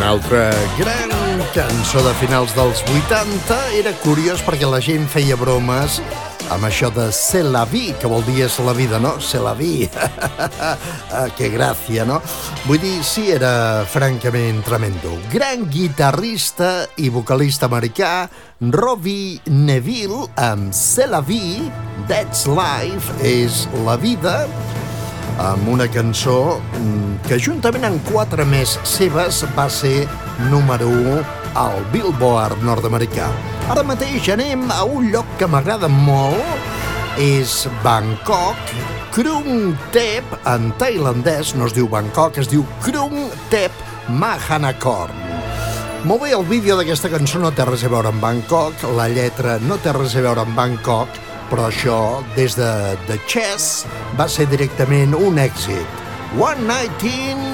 Una altra gran cançó de finals dels 80. Era curiós perquè la gent feia bromes amb això de c'est la vie, que vol dir és la vida, no? C'est la vie. Que gràcia, no? Vull dir, sí, era francament tremendo. Gran guitarrista i vocalista americà, Robbie Neville, amb C'est la vie, That's Life, és la vida, amb una cançó que juntament amb 4 més seves va ser número 1 al Billboard nord-americà. Ara mateix anem a un lloc que m'agrada molt, és Bangkok. Krung Thep, en tailandès no es diu Bangkok, es diu Krung Thep Mahanakorn. Molt bé, el vídeo d'aquesta cançó no té res a veure amb Bangkok, la lletra no té res a veure amb Bangkok, però això, des de The Chess, va ser directament un èxit. One Night in